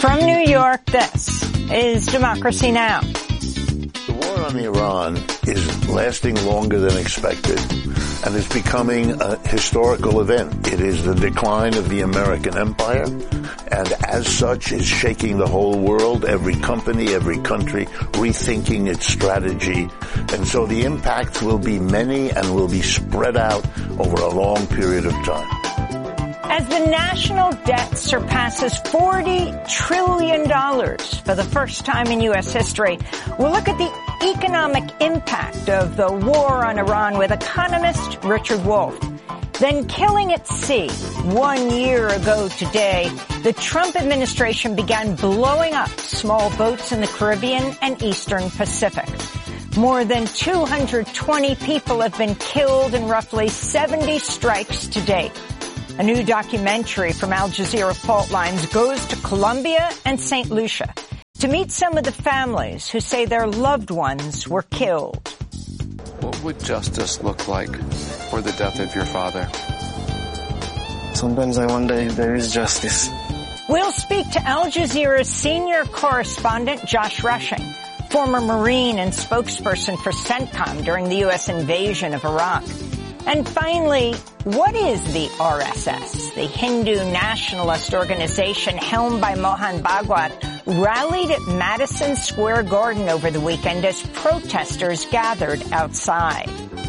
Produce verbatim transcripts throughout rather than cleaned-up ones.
From New York, this is Democracy Now! The war on Iran is lasting longer than expected and is becoming a historical event. It is the decline of the American empire, and as such is shaking the whole world, every company, every country, rethinking its strategy. And so the impacts will be many and will be spread out over a long period of time. As the national debt surpasses forty trillion dollars for the first time in U S history, we'll look at the economic impact of the war on Iran with economist Richard Wolff. Then killing at sea. One year ago today, the Trump administration began blowing up small boats in the Caribbean and Eastern Pacific. More than two hundred twenty people have been killed in roughly seventy strikes to date. A new documentary from Al Jazeera Fault Lines goes to Colombia and Saint Lucia to meet some of the families who say their loved ones were killed. What would justice look like for the death of your father? Sometimes I wonder if there is justice. We'll speak to Al Jazeera's senior correspondent, Josh Rushing, former Marine and spokesperson for CENTCOM during the U S invasion of Iraq. And finally, what is the R S S? The Hindu nationalist organization helmed by Mohan Bhagwat rallied at Madison Square Garden over the weekend as protesters gathered outside.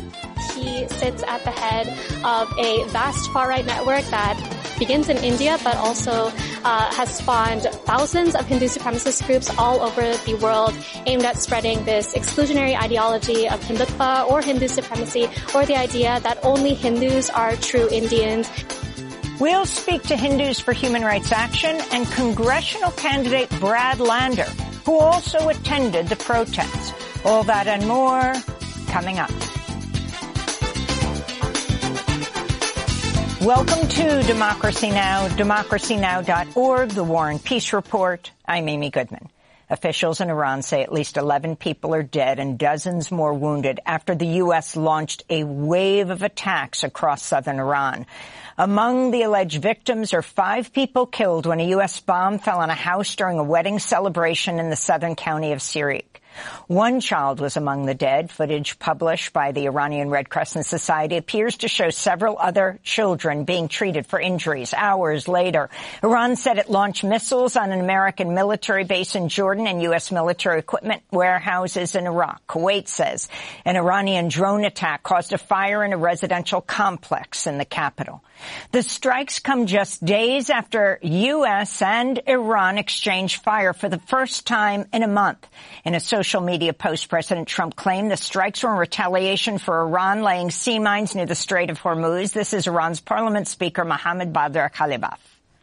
He sits at the head of a vast far-right network that begins in India, but also uh, has spawned thousands of Hindu supremacist groups all over the world aimed at spreading this exclusionary ideology of Hindutva or Hindu supremacy, or the idea that only Hindus are true Indians. We'll speak to Hindus for Human Rights Action and congressional candidate Brad Lander, who also attended the protests. All that and more coming up. Welcome to Democracy Now!, democracy now dot org, the War and Peace Report. I'm Amy Goodman. Officials in Iran say at least eleven people are dead and dozens more wounded after the U S launched a wave of attacks across southern Iran. Among the alleged victims are five people killed when a U S bomb fell on a house during a wedding celebration in the southern county of Sirik. One child was among the dead. Footage published by the Iranian Red Crescent Society appears to show several other children being treated for injuries hours later. Iran said it launched missiles on an American military base in Jordan and U S military equipment warehouses in Iraq. Kuwait says an Iranian drone attack caused a fire in a residential complex in the capital. The strikes come just days after U S and Iran exchanged fire for the first time in a month. In a social media post, President Trump claimed the strikes were in retaliation for Iran laying sea mines near the Strait of Hormuz. This is Iran's Parliament Speaker Mohammad Badr Khalibaf.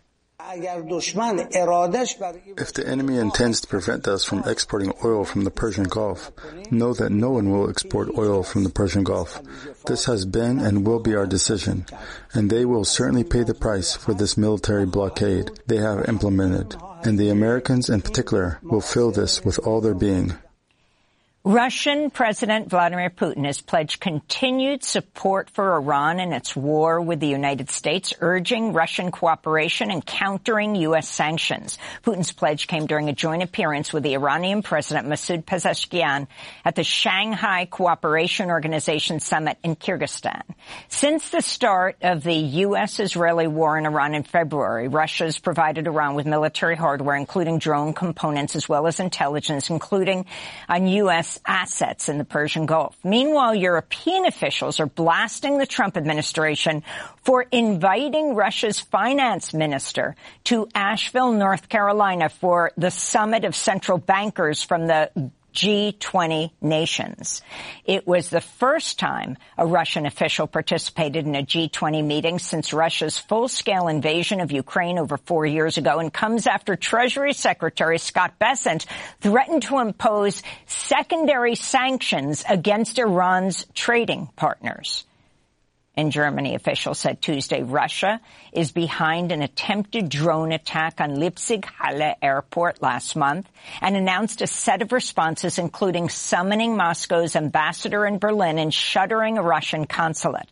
If the enemy intends to prevent us from exporting oil from the Persian Gulf, know that no one will export oil from the Persian Gulf. This has been and will be our decision, and they will certainly pay the price for this military blockade they have implemented, and the Americans in particular will feel this with all their being. Russian President Vladimir Putin has pledged continued support for Iran in its war with the United States, urging Russian cooperation and countering U S sanctions. Putin's pledge came during a joint appearance with the Iranian President Masoud Pezeshkian at the Shanghai Cooperation Organization Summit in Kyrgyzstan. Since the start of the U S-Israeli war in Iran in February, Russia has provided Iran with military hardware, including drone components, as well as intelligence, including on U S assets in the Persian Gulf. Meanwhile, European officials are blasting the Trump administration for inviting Russia's finance minister to Asheville, North Carolina for the summit of central bankers from the G twenty nations. It was the first time a Russian official participated in a G twenty meeting since Russia's full-scale invasion of Ukraine over four years ago, and comes after Treasury Secretary Scott Bessent threatened to impose secondary sanctions against Iran's trading partners. In Germany, officials said Tuesday Russia is behind an attempted drone attack on Leipzig-Halle airport last month and announced a set of responses, including summoning Moscow's ambassador in Berlin and shuttering a Russian consulate.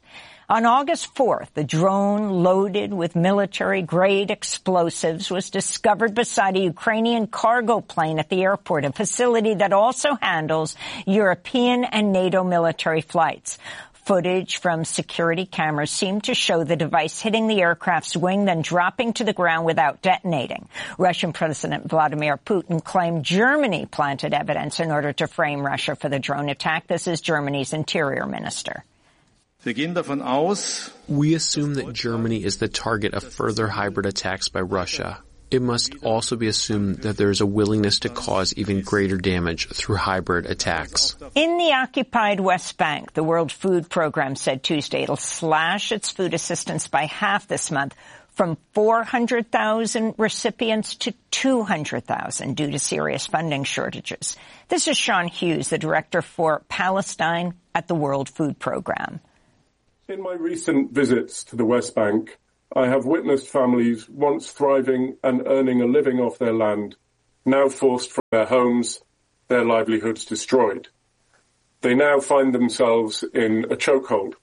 On August fourth, a drone loaded with military-grade explosives was discovered beside a Ukrainian cargo plane at the airport, a facility that also handles European and NATO military flights. Footage from security cameras seemed to show the device hitting the aircraft's wing, then dropping to the ground without detonating. Russian President Vladimir Putin claimed Germany planted evidence in order to frame Russia for the drone attack. This is Germany's interior minister. We assume that Germany is the target of further hybrid attacks by Russia. It must also be assumed that there is a willingness to cause even greater damage through hybrid attacks. In the occupied West Bank, the World Food Program said Tuesday it'll slash its food assistance by half this month, from four hundred thousand recipients to two hundred thousand due to serious funding shortages. This is Sean Hughes, the director for Palestine at the World Food Program. In my recent visits to the West Bank, I have witnessed families once thriving and earning a living off their land, now forced from their homes, their livelihoods destroyed. They now find themselves in a chokehold,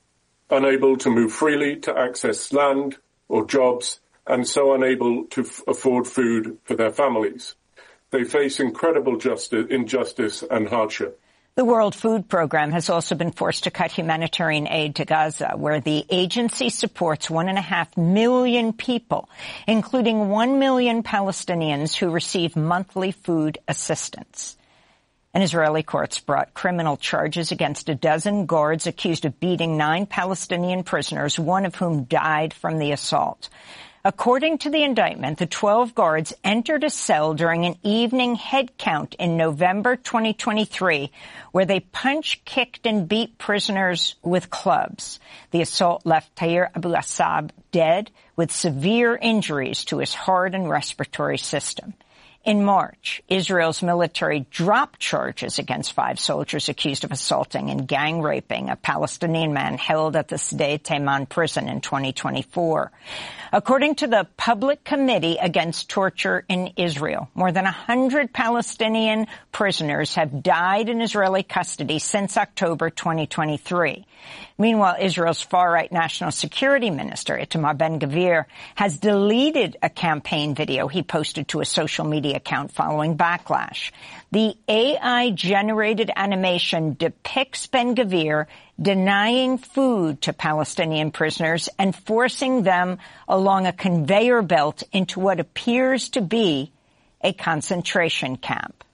unable to move freely to access land or jobs, and so unable to f- afford food for their families. They face incredible justice, injustice and hardship. The World Food Program has also been forced to cut humanitarian aid to Gaza, where the agency supports one and a half million people, including one million Palestinians who receive monthly food assistance. And Israeli courts brought criminal charges against a dozen guards accused of beating nine Palestinian prisoners, one of whom died from the assault. According to the indictment, the twelve guards entered a cell during an evening head count in November twenty twenty-three, where they punched, kicked, and beat prisoners with clubs. The assault left Tahir Abu Assab dead with severe injuries to his heart and respiratory system. In March, Israel's military dropped charges against five soldiers accused of assaulting and gang raping a Palestinian man held at the Sde Teiman prison in twenty twenty-four. According to the Public Committee Against Torture in Israel, more than one hundred Palestinian prisoners have died in Israeli custody since October twenty twenty-three. Meanwhile, Israel's far-right national security minister, Itamar Ben-Gvir, has deleted a campaign video he posted to a social media account following backlash. The A I-generated animation depicts Ben-Gvir denying food to Palestinian prisoners and forcing them along a conveyor belt into what appears to be a concentration camp.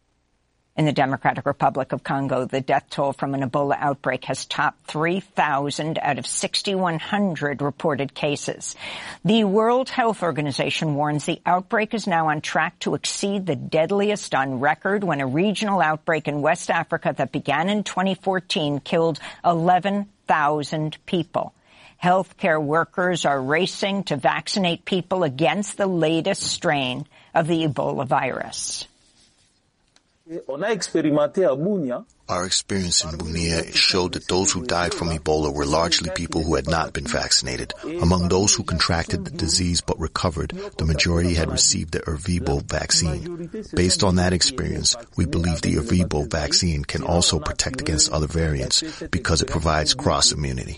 In the Democratic Republic of Congo, the death toll from an Ebola outbreak has topped three thousand out of six thousand one hundred reported cases. The World Health Organization warns the outbreak is now on track to exceed the deadliest on record when a regional outbreak in West Africa that began in twenty fourteen killed eleven thousand people. Healthcare workers are racing to vaccinate people against the latest strain of the Ebola virus. Our experience in Bunia showed that those who died from Ebola were largely people who had not been vaccinated. Among those who contracted the disease but recovered, the majority had received the Ervebo vaccine. Based on that experience, we believe the Ervebo vaccine can also protect against other variants because it provides cross-immunity.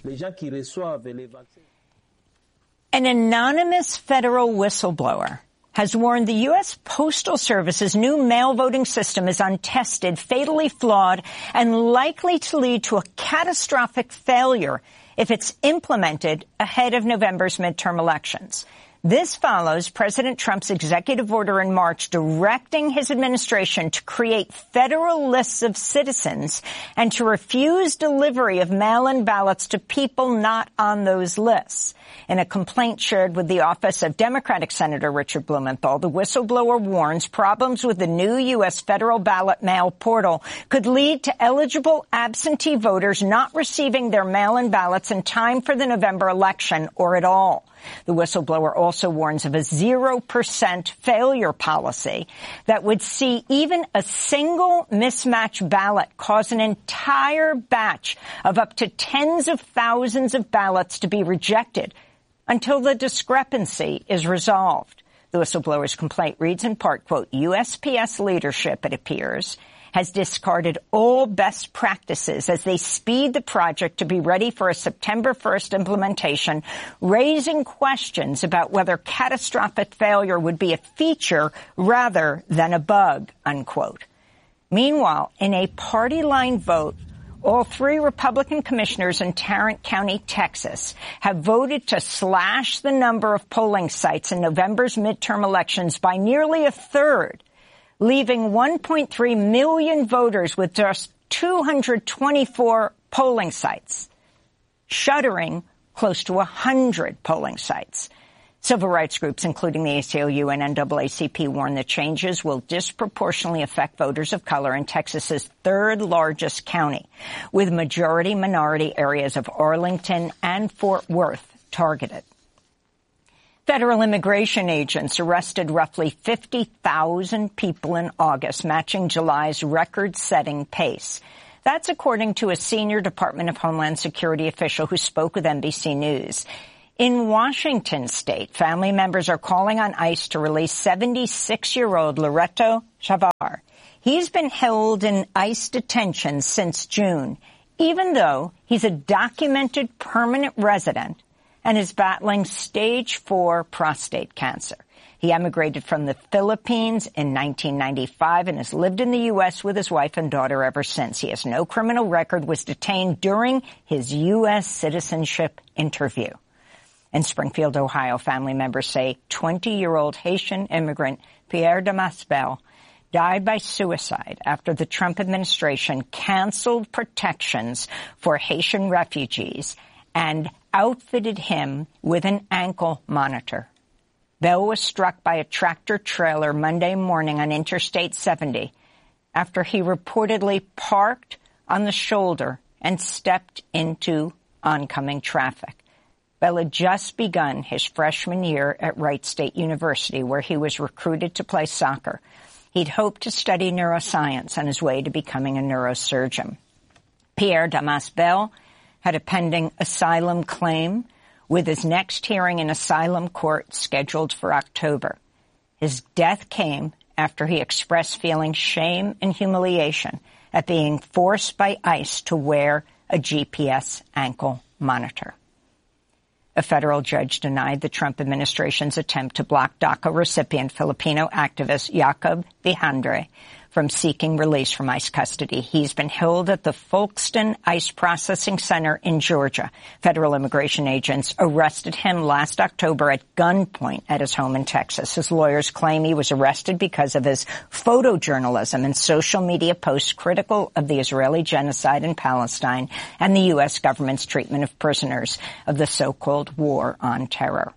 An anonymous federal whistleblower has warned the U S Postal Service's new mail voting system is untested, fatally flawed, and likely to lead to a catastrophic failure if it's implemented ahead of November's midterm elections. This follows President Trump's executive order in March directing his administration to create federal lists of citizens and to refuse delivery of mail-in ballots to people not on those lists. In a complaint shared with the office of Democratic Senator Richard Blumenthal, the whistleblower warns problems with the new U S federal ballot mail portal could lead to eligible absentee voters not receiving their mail-in ballots in time for the November election or at all. The whistleblower also warns of a zero percent failure policy that would see even a single mismatch ballot cause an entire batch of up to tens of thousands of ballots to be rejected until the discrepancy is resolved. The whistleblower's complaint reads in part, quote, U S P S leadership, it appears, has discarded all best practices as they speed the project to be ready for a September first implementation, raising questions about whether catastrophic failure would be a feature rather than a bug, unquote. Meanwhile, in a party-line vote, all three Republican commissioners in Tarrant County, Texas, have voted to slash the number of polling sites in November's midterm elections by nearly a third, leaving one point three million voters with just two hundred twenty-four polling sites, shuttering close to one hundred polling sites. Civil rights groups, including the A C L U and N double A C P, warn the changes will disproportionately affect voters of color in Texas's third largest county, with majority-minority areas of Arlington and Fort Worth targeted. Federal immigration agents arrested roughly fifty thousand people in August, matching July's record-setting pace. That's according to a senior Department of Homeland Security official who spoke with N B C News. In Washington state, family members are calling on ICE to release seventy-six-year-old Loreto Chavar. He's been held in ICE detention since June, even though he's a documented permanent resident and is battling stage four prostate cancer. He emigrated from the Philippines in nineteen ninety-five and has lived in the U S with his wife and daughter ever since. He has no criminal record, was detained during his U S citizenship interview. In Springfield, Ohio, family members say twenty-year-old Haitian immigrant Pierre Damas-Bell died by suicide after the Trump administration canceled protections for Haitian refugees and outfitted him with an ankle monitor. Bell was struck by a tractor-trailer Monday morning on Interstate seventy after he reportedly parked on the shoulder and stepped into oncoming traffic. Bell had just begun his freshman year at Wright State University, where he was recruited to play soccer. He'd hoped to study neuroscience on his way to becoming a neurosurgeon. Pierre Damas-Bell had a pending asylum claim, with his next hearing in asylum court scheduled for October. His death came after he expressed feeling shame and humiliation at being forced by ICE to wear a G P S ankle monitor. A federal judge denied the Trump administration's attempt to block DACA recipient Filipino activist Jacob Vijandre from seeking release from ICE custody. He's been held at the Folkston ICE Processing Center in Georgia. Federal immigration agents arrested him last October at gunpoint at his home in Texas. His lawyers claim he was arrested because of his photojournalism and social media posts critical of the Israeli genocide in Palestine and the U S government's treatment of prisoners of the so-called war on terror.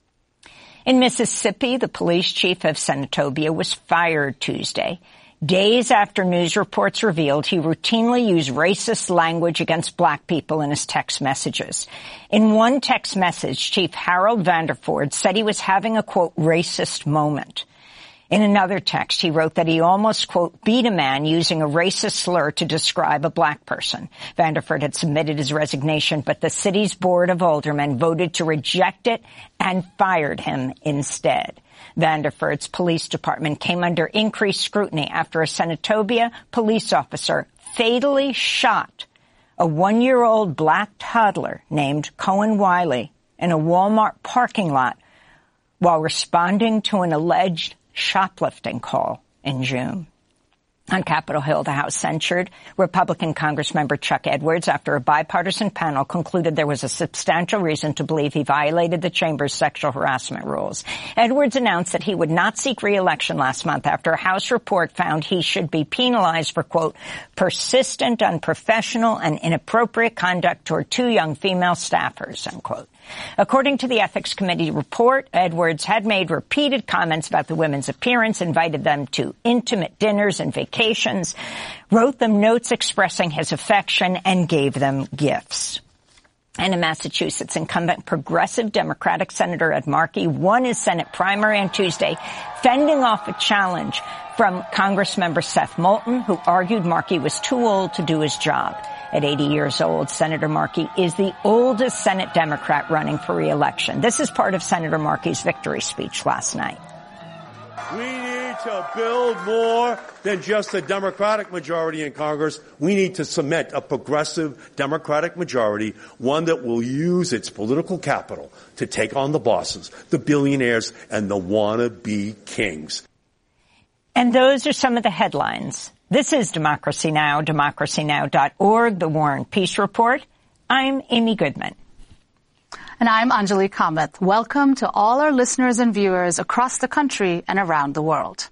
In Mississippi, the police chief of Senatobia was fired Tuesday, days after news reports revealed he routinely used racist language against black people in his text messages. In one text message, Chief Harold Vanderford said he was having a, quote, racist moment. In another text, he wrote that he almost, quote, beat a man using a racist slur to describe a black person. Vanderford had submitted his resignation, but the city's board of aldermen voted to reject it and fired him instead. Vanderford's police department came under increased scrutiny after a Senatobia police officer fatally shot a one-year-old black toddler named Cohen Wiley in a Walmart parking lot while responding to an alleged shoplifting call in June. On Capitol Hill, the House censured Republican Congressmember Chuck Edwards after a bipartisan panel concluded there was a substantial reason to believe he violated the chamber's sexual harassment rules. Edwards announced that he would not seek re-election last month after a House report found he should be penalized for, quote, persistent, unprofessional, and inappropriate conduct toward two young female staffers, unquote. According to the Ethics Committee report, Edwards had made repeated comments about the women's appearance, invited them to intimate dinners and vacations, wrote them notes expressing his affection, and gave them gifts. And in Massachusetts, incumbent progressive Democratic Senator Ed Markey won his Senate primary on Tuesday, fending off a challenge from Congressmember Seth Moulton, who argued Markey was too old to do his job. At eighty years old, Senator Markey is the oldest Senate Democrat running for re-election. This is part of Senator Markey's victory speech last night. We need to build more than just a Democratic majority in Congress. We need to cement a progressive Democratic majority, one that will use its political capital to take on the bosses, the billionaires, and the wannabe kings. And those are some of the headlines. This is Democracy Now!, democracy now dot org, the War and Peace Report. I'm Amy Goodman. And I'm Anjali Kamath. Welcome to all our listeners and viewers across the country and around the world.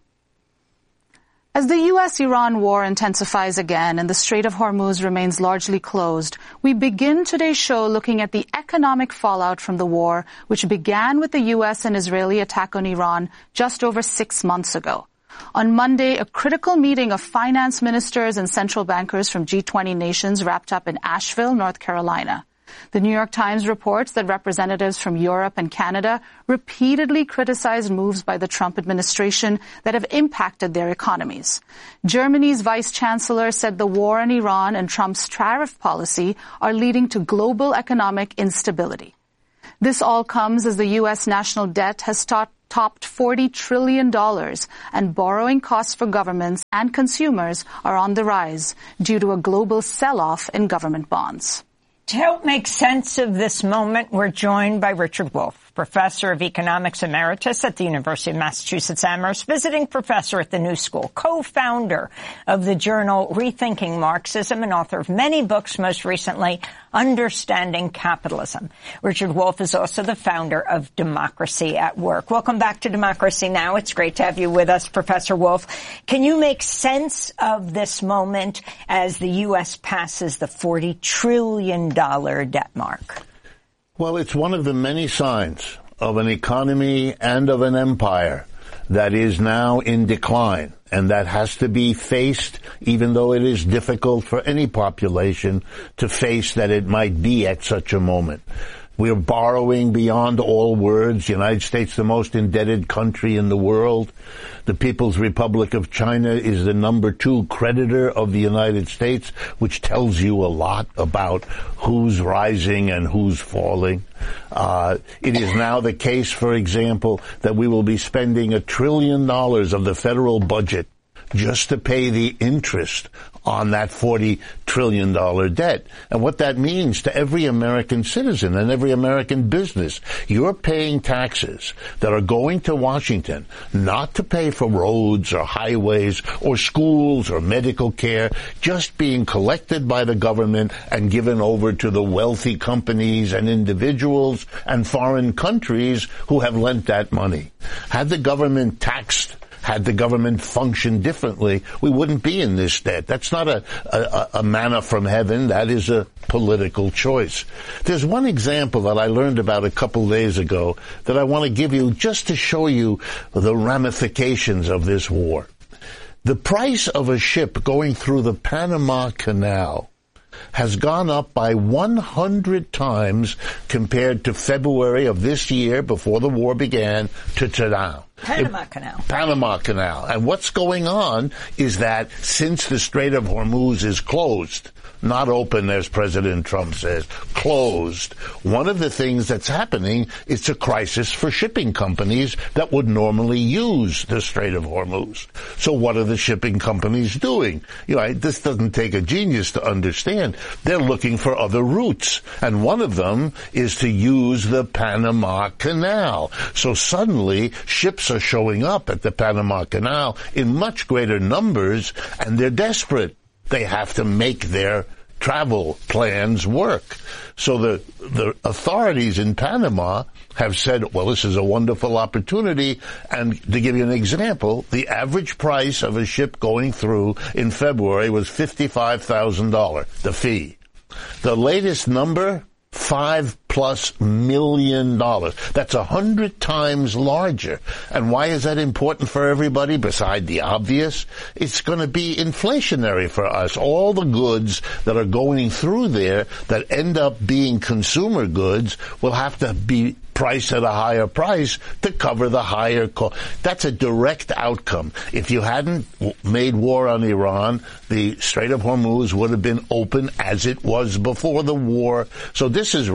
As the U S Iran war intensifies again and the Strait of Hormuz remains largely closed, we begin today's show looking at the economic fallout from the war, which began with the U S and Israeli attack on Iran just over six months ago. On Monday, a critical meeting of finance ministers and central bankers from G twenty nations wrapped up in Asheville, North Carolina. The New York Times reports that representatives from Europe and Canada repeatedly criticized moves by the Trump administration that have impacted their economies. Germany's vice chancellor said the war in Iran and Trump's tariff policy are leading to global economic instability. This all comes as the U S national debt has taught topped forty trillion dollars, and borrowing costs for governments and consumers are on the rise due to a global sell-off in government bonds. To help make sense of this moment, we're joined by Richard Wolff, professor of economics emeritus at the University of Massachusetts Amherst, visiting professor at the New School, co-founder of the journal Rethinking Marxism, and author of many books, most recently Understanding Capitalism. Richard Wolff is also the founder of Democracy at Work. Welcome back to Democracy Now! It's great to have you with us, Professor Wolff. Can you make sense of this moment as the U S passes the forty trillion dollars debt mark? Well, it's one of the many signs of an economy and of an empire that is now in decline, and that has to be faced, even though it is difficult for any population to face that it might be at such a moment. We are borrowing beyond all words. The United States, the most indebted country in the world. The People's Republic of China is the number two creditor of the United States, which tells you a lot about who's rising and who's falling. Uh, it is now the case, for example, that we will be spending a trillion dollars of the federal budget just to pay the interest on that forty trillion dollars debt. And what that means to every American citizen and every American business, you're paying taxes that are going to Washington not to pay for roads or highways or schools or medical care, just being collected by the government and given over to the wealthy companies and individuals and foreign countries who have lent that money. Had the government taxed Had the government functioned differently, we wouldn't be in this debt. That's not a, a, a manna from heaven. That is a political choice. There's one example that I learned about a couple days ago that I want to give you just to show you the ramifications of this war. The price of a ship going through the Panama Canal has gone up by one hundred times compared to February of this year, before the war began, to now. Panama it, Canal. Panama Canal. And what's going on is that since the Strait of Hormuz is closed, not open as President Trump says, closed, one of the things that's happening is a crisis for shipping companies that would normally use the Strait of Hormuz. So what are the shipping companies doing? You know, this doesn't take a genius to understand. They're looking for other routes, and one of them is to use the Panama Canal. So suddenly ships are showing up at the Panama Canal in much greater numbers, and they're desperate. They have to make their travel plans work. So the the authorities in Panama have said, well, this is a wonderful opportunity. And to give you an example, the average price of a ship going through in February was fifty-five thousand dollars, the fee. The latest number, Five plus million dollars. That's a hundred times larger. And why is that important for everybody beside the obvious? It's going to be inflationary for us. All the goods that are going through there that end up being consumer goods will have to be priced at a higher price to cover the higher cost. That's a direct outcome. If you hadn't made war on Iran, the Strait of Hormuz would have been open as it was before the war. So this is right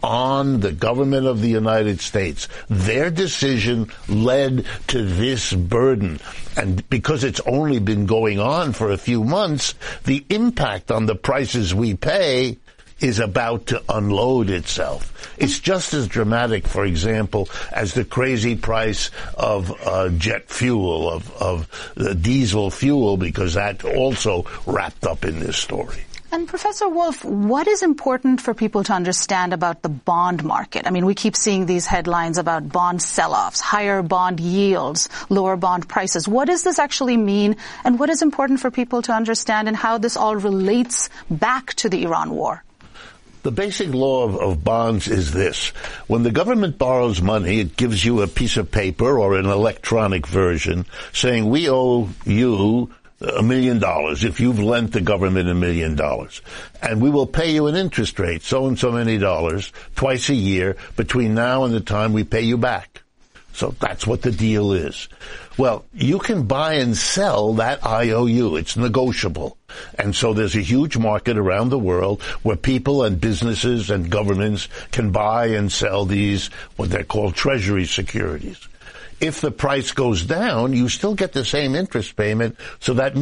on the government of the United States. Their decision led to this burden. And because it's only been going on for a few months, the impact on the prices we pay is about to unload itself. It's just as dramatic, for example, as the crazy price of uh, jet fuel, of, of uh, diesel fuel, because that also wrapped up in this story. And Professor Wolff, what is important for people to understand about the bond market? I mean, we keep seeing these headlines about bond sell-offs, higher bond yields, lower bond prices. What does this actually mean, and what is important for people to understand, and how this all relates back to the Iran war? The basic law of, of bonds is this. When the government borrows money, it gives you a piece of paper or an electronic version saying, we owe you a million dollars if you've lent the government a million dollars. And we will pay you an interest rate, so and so many dollars, twice a year, between now and the time we pay you back. So that's what the deal is. Well, you can buy and sell that I O U. It's negotiable. And so there's a huge market around the world where people and businesses and governments can buy and sell these, what they're called treasury securities. If the price goes down, you still get the same interest payment, so that